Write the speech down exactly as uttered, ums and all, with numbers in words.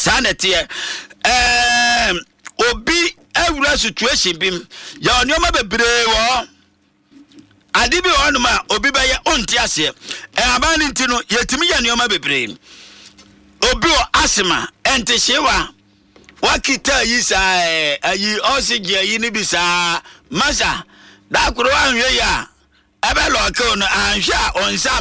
sanete eh obi ewura situation bim ya onioma bebre wo ade bi wonu ma obi beye onti ase e aban ntino yetimi ya onioma bebre obi o asema ente shewa wakita yi sa ayi oxygen yi ni bi sa masa da kuro anwe ya ebe lo ke onu anhwa onsa